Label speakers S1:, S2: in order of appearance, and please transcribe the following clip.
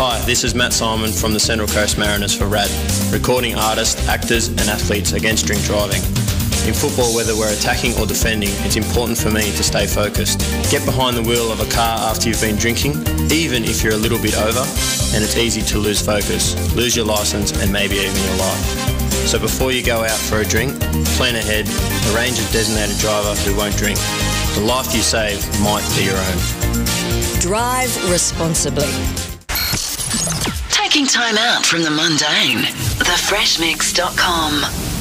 S1: Hi, this is Matt Simon from the Central Coast Mariners for RAD, recording artists, actors and athletes against drink driving. In football, whether we're attacking or defending, it's important for me to stay focused. Get behind the wheel of a car after you've been drinking, even if you're a little bit over, and it's easy to lose focus, lose your licence and maybe even your life. So before you go out for a drink, plan ahead, arrange a designated driver who won't drink. The life you save might be your own.
S2: Drive responsibly.
S3: Taking time out from the mundane. TheFreshMix.com.